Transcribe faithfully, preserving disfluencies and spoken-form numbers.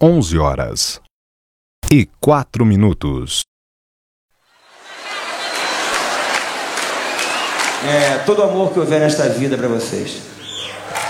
onze horas e quatro minutos. É, todo o amor que houver nesta vida para vocês.